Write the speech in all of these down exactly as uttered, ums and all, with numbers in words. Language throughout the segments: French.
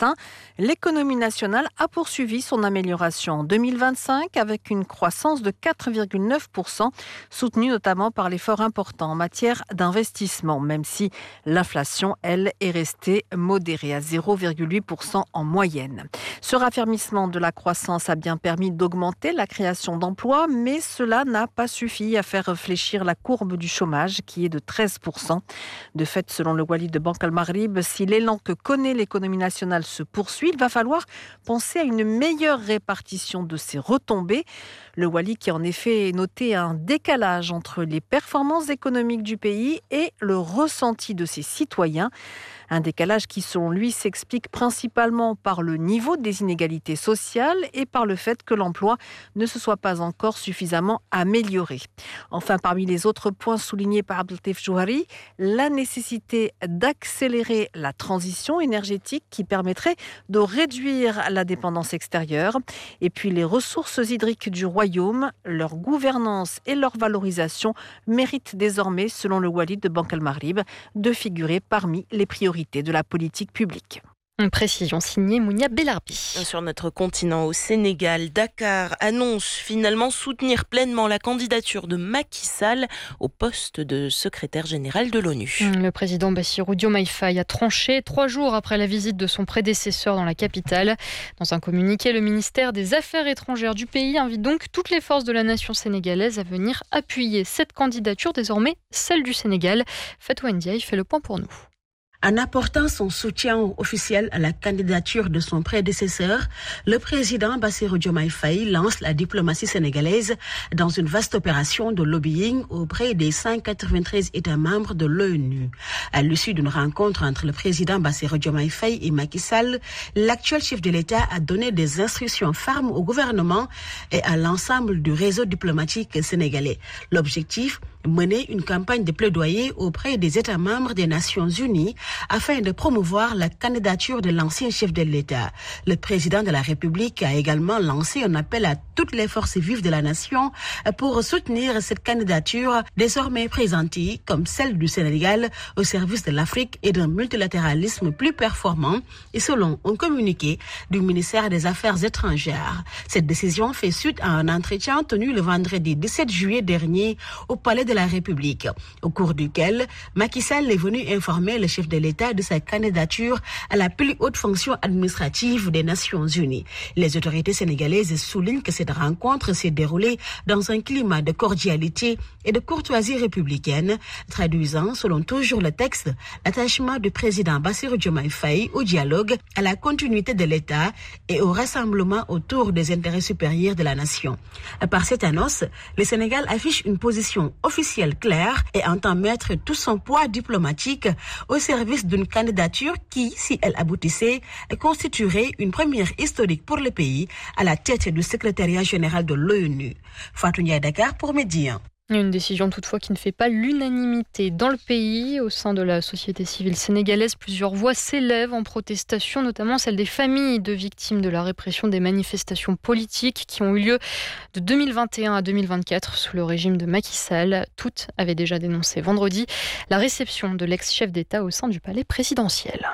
matin, l'économie nationale a poursuivi son amélioration en deux mille vingt-cinq avec une croissance de quatre virgule neuf pour cent, soutenue notamment par l'effort important en matière d'investissement, même si l'inflation, elle, est restée modérée à zéro virgule huit pour cent en moyenne. Ce raffermissement de la croissance a bien permis d'augmenter la création d'emplois, mais cela n'a pas suffi à faire fléchir la courbe du chômage qui est de treize pour cent. De fait, selon le Wali de Banque al-Maghrib, si l'élan que connaît l'économie nationale se poursuit, il va falloir penser à une meilleure répartition de ses retombées. Le Wali qui en effet noté un décalage entre les performances économiques du pays et le ressenti de ses citoyens. Un décalage qui, selon lui, s'explique principalement par le niveau des inégalités sociales et par le fait que l'emploi ne se soit pas encore suffisamment amélioré. Enfin, parmi les autres points soulignés par Abdelatif Jouhari, la nécessité d'accélérer la transition énergétique qui permettrait de réduire la dépendance extérieure. Et puis les ressources hydriques du royaume, leur gouvernance et leur valorisation méritent désormais, selon le Wali de Banque al-Maghrib, de figurer parmi les priorités de la politique publique. Une précision signée Mounia Bellarbi. Sur notre continent, au Sénégal, Dakar annonce finalement soutenir pleinement la candidature de Macky Sall au poste de secrétaire général de l'ONU. Le président Bassirou Diomaye Faye a tranché trois jours après la visite de son prédécesseur dans la capitale. Dans un communiqué, le ministère des Affaires étrangères du pays invite donc toutes les forces de la nation sénégalaise à venir appuyer cette candidature, désormais celle du Sénégal. Fatou Ndiaye fait le point pour nous. En apportant son soutien officiel à la candidature de son prédécesseur, le président Bassirou Diomaye Faye lance la diplomatie sénégalaise dans une vaste opération de lobbying auprès des cent quatre-vingt-treize États membres de l'ONU. À l'issue d'une rencontre entre le président Bassirou Diomaye Faye et Macky Sall, l'actuel chef de l'État a donné des instructions fermes au gouvernement et à l'ensemble du réseau diplomatique sénégalais. L'objectif, mener une campagne de plaidoyer auprès des États membres des Nations Unies afin de promouvoir la candidature de l'ancien chef de l'État. Le président de la République a également lancé un appel à toutes les forces vives de la nation pour soutenir cette candidature désormais présentée comme celle du Sénégal au service de l'Afrique et d'un multilatéralisme plus performant et selon un communiqué du ministère des Affaires étrangères. Cette décision fait suite à un entretien tenu le vendredi dix-sept juillet dernier au Palais de la République, au cours duquel Macky Sall est venu informer le chef de l'État de sa candidature à la plus haute fonction administrative des Nations Unies. Les autorités sénégalaises soulignent que cette rencontre s'est déroulée dans un climat de cordialité et de courtoisie républicaine, traduisant, selon toujours le texte, l'attachement du président Bassirou Diomaye Faye au dialogue, à la continuité de l'État et au rassemblement autour des intérêts supérieurs de la nation. Par cette annonce, le Sénégal affiche une position officielle claire et entend mettre tout son poids diplomatique au service d'une candidature qui, si elle aboutissait, constituerait une première historique pour le pays à la tête du secrétariat général de l'ONU. Fatou Ndiaye, Dakar pour Média. Une décision toutefois qui ne fait pas l'unanimité dans le pays. Au sein de la société civile sénégalaise, plusieurs voix s'élèvent en protestation, notamment celle des familles de victimes de la répression des manifestations politiques qui ont eu lieu de deux mille vingt et un à deux mille vingt-quatre sous le régime de Macky Sall. Toutes avaient déjà dénoncé vendredi la réception de l'ex-chef d'État au sein du palais présidentiel.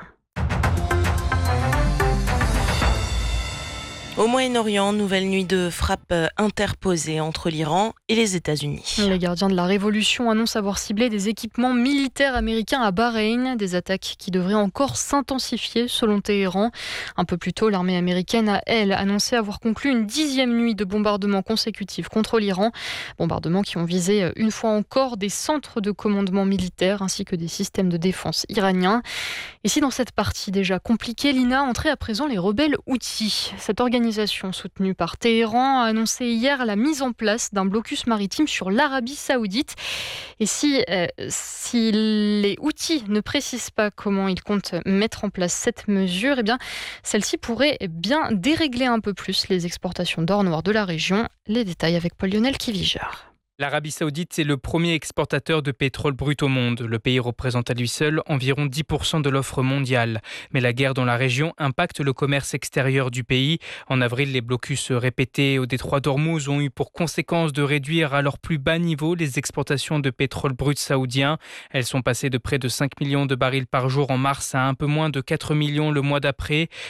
Au Moyen-Orient, nouvelle nuit de frappe interposée entre l'Iran et les États-Unis. Les gardiens de la révolution annoncent avoir ciblé des équipements militaires américains à Bahreïn, des attaques qui devraient encore s'intensifier selon Téhéran. Un peu plus tôt, l'armée américaine a, elle, annoncé avoir conclu une dixième nuit de bombardements consécutifs contre l'Iran. Bombardements qui ont visé une fois encore des centres de commandement militaire ainsi que des systèmes de défense iraniens. Et si dans cette partie déjà compliquée, l'I N A entrait à présent les rebelles Houthis. Cette organisation soutenue par Téhéran a annoncé hier la mise en place d'un blocus maritime sur l'Arabie Saoudite. Et si, euh, si les Houthis ne précisent pas comment ils comptent mettre en place cette mesure, eh bien, celle-ci pourrait bien dérégler un peu plus les exportations d'or noir de la région. Les détails avec Paul-Lionel Kiviger. L'Arabie Saoudite, c'est le premier exportateur de pétrole brut au monde. Le pays représente à lui seul environ dix pour cent de l'offre mondiale. Mais la guerre dans la région impacte le commerce extérieur du pays. En avril, les blocus répétés au détroit d'Ormuz ont eu pour conséquence de réduire à leur plus bas niveau les exportations de pétrole brut saoudien. Elles sont passées de près de cinq millions de barils par jour en mars à un peu moins de quatre millions le mois d'après.